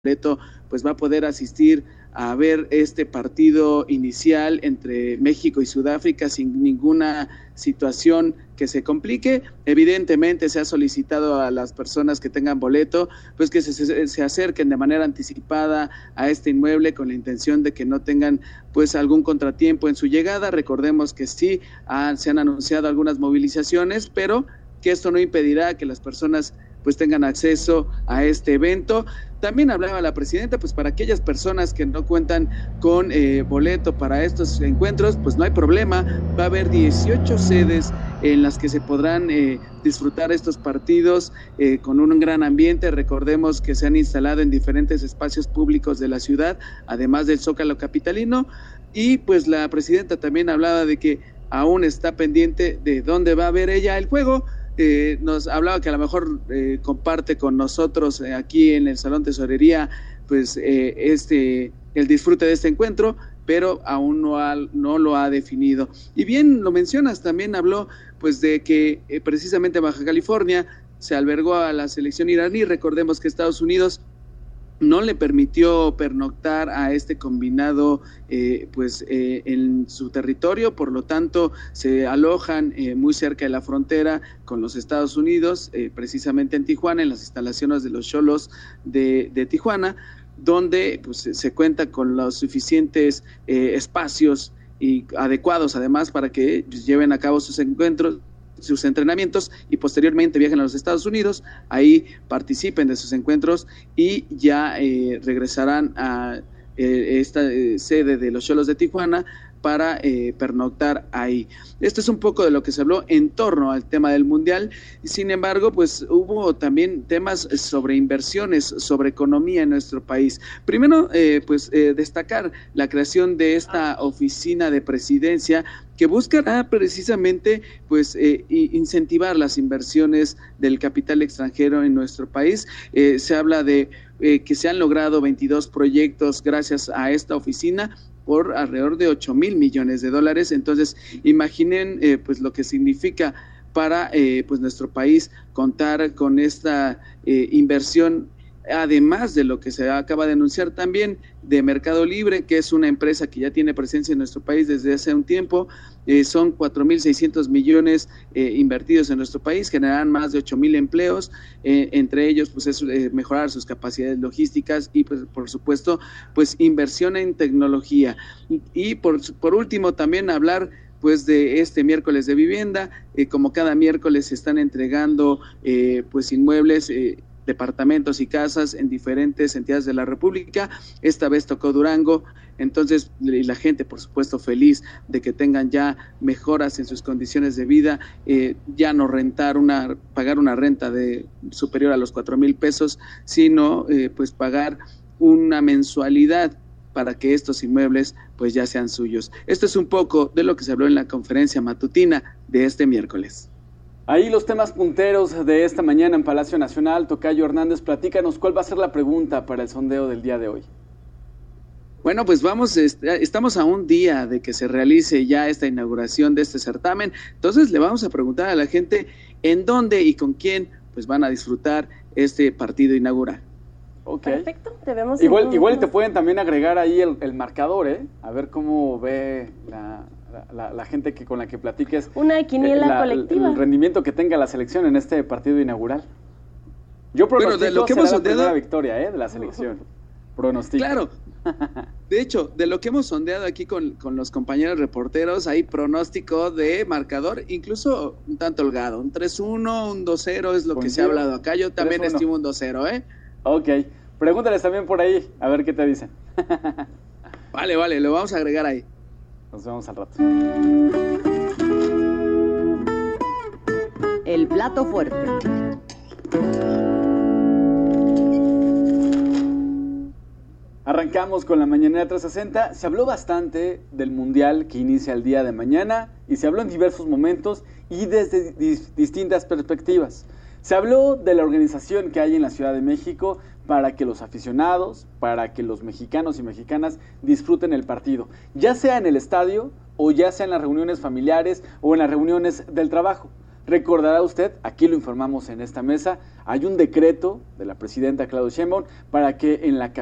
boleto, pues va a poder asistir a ver este partido inicial entre México y Sudáfrica sin ninguna situación que se complique. Evidentemente se ha solicitado a las personas que tengan boleto, pues que se acerquen de manera anticipada a este inmueble con la intención de que no tengan pues algún contratiempo en su llegada. Recordemos que sí se han anunciado algunas movilizaciones, pero que esto no impedirá que las personas pues tengan acceso a este evento. También hablaba la presidenta, pues para aquellas personas que no cuentan con boleto para estos encuentros, pues no hay problema, va a haber 18 sedes en las que se podrán disfrutar estos partidos con un gran ambiente. Recordemos que se han instalado en diferentes espacios públicos de la ciudad, además del Zócalo capitalino, y pues la presidenta también hablaba de que aún está pendiente de dónde va a ver ella el juego. Nos hablaba que a lo mejor comparte con nosotros aquí en el Salón Tesorería pues el disfrute de este encuentro, pero aún no lo ha definido. Y bien lo mencionas, también habló pues de que precisamente Baja California se albergó a la selección iraní. Recordemos que Estados Unidos no le permitió pernoctar a este combinado en su territorio, por lo tanto se alojan muy cerca de la frontera con los Estados Unidos, precisamente en Tijuana, en las instalaciones de los Xolos de Tijuana, donde pues se cuenta con los suficientes espacios y adecuados además para que lleven a cabo sus encuentros, sus entrenamientos, y posteriormente viajen a los Estados Unidos, ahí participen de sus encuentros y ya regresarán a esta sede de los Xolos de Tijuana para pernoctar ahí. Esto es un poco de lo que se habló en torno al tema del Mundial. Sin embargo, pues hubo también temas sobre inversiones, sobre economía en nuestro país. Primero, destacar la creación de esta oficina de presidencia que buscará precisamente pues incentivar las inversiones del capital extranjero en nuestro país. Se habla de que se han logrado 22 proyectos gracias a esta oficina por alrededor de 8,000 millones de dólares. Entonces, imaginen pues lo que significa para pues nuestro país contar con esta inversión, además de lo que se acaba de anunciar también de Mercado Libre, que es una empresa que ya tiene presencia en nuestro país desde hace un tiempo. Son 4,600 millones invertidos en nuestro país, generarán más de 8,000 empleos, entre ellos pues es mejorar sus capacidades logísticas y pues, por supuesto pues inversión en tecnología. Y por último también hablar pues de este miércoles de vivienda. Como cada miércoles se están entregando pues inmuebles, departamentos y casas en diferentes entidades de la República. Esta vez tocó Durango, entonces la gente por supuesto feliz de que tengan ya mejoras en sus condiciones de vida, ya no pagar una renta superior a los 4,000 pesos, sino pues pagar una mensualidad para que estos inmuebles pues ya sean suyos. Esto es un poco de lo que se habló en la conferencia matutina de este miércoles. Ahí los temas punteros de esta mañana en Palacio Nacional. Tocayo Hernández, platícanos cuál va a ser la pregunta para el sondeo del día de hoy. Bueno, pues estamos a un día de que se realice ya esta inauguración de este certamen, entonces le vamos a preguntar a la gente en dónde y con quién pues van a disfrutar este partido inaugural. Okay. Perfecto, te vemos. Igual te pueden también agregar ahí el marcador, a ver cómo ve la gente con la que platiques. Una quiniela colectiva. El rendimiento que tenga la selección en este partido inaugural. Yo pronostico de lo que será la primera victoria de la selección. Pronostico. Claro. De hecho, de lo que hemos sondeado aquí con los compañeros reporteros, hay pronóstico de marcador, incluso un tanto holgado. Un 3-1, un 2-0 es lo que se ha hablado acá. Yo también estimo un 2-0, Ok. Pregúntales también por ahí, a ver qué te dicen. Vale, lo vamos a agregar ahí. Nos vemos al rato. El plato fuerte. Arrancamos con la Mañanera 360. Se habló bastante del Mundial que inicia el día de mañana y se habló en diversos momentos y desde distintas perspectivas. Se habló de la organización que hay en la Ciudad de México para que los aficionados, para que los mexicanos y mexicanas disfruten el partido, ya sea en el estadio o ya sea en las reuniones familiares o en las reuniones del trabajo. Recordará usted, aquí lo informamos en esta mesa, hay un decreto de la presidenta Claudia Sheinbaum para que en la